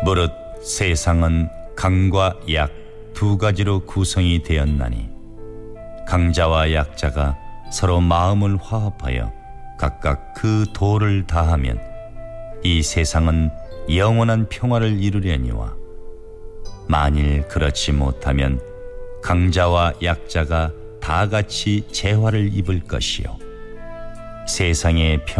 무릇 세상은 강과 약 두 가지로 구성이 되었나니 강자와 약자가 서로 마음을 화합하여 각각 그 도를 다하면 이 세상은 영원한 평화를 이루려니와 만일 그렇지 못하면 강자와 약자가 다 같이 재화를 입을 것이요 세상의